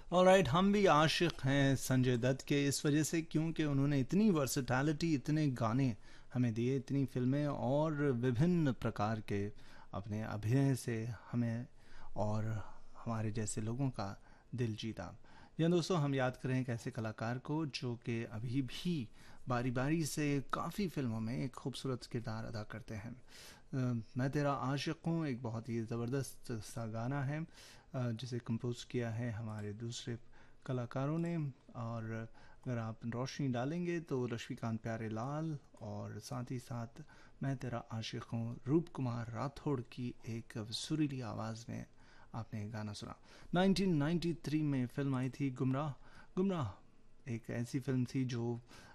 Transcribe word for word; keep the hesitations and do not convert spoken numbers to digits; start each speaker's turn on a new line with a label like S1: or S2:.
S1: Alright, हम भी आशिक हैं संजय दत्त के इस वजह से क्योंकि उन्होंने इतनी वर्सटैलिटी, इतने गाने हमें दिए, इतनी फिल्में और विभिन्न प्रकार के अपने अभिनय से हमें और हमारे जैसे लोगों का दिल जीता। या दोस्तों, हम याद करें एक ऐसे कलाकार को जो कि अभी भी बारी बारी से काफ़ी फिल्मों में एक खूबसूरत किरदार अदा करते हैं। अ, मैं तेरा आशिक हूँ एक बहुत ही ज़बरदस्त सा गाना है, अ, जिसे कंपोज किया है हमारे दूसरे कलाकारों ने। और अगर आप रोशनी डालेंगे तो रश्मिकांत प्यारेलाल, और साथ ही साथ मैं तेरा आशिक हूँ रूप कुमार राठौड़ की एक सुरीली आवाज़ में आपने ये गाना सुना। नाइनटीन नाइंटी थ्री में फिल्म आई थी गुमराह। गुमराह एक ऐसी फिल्म थी जो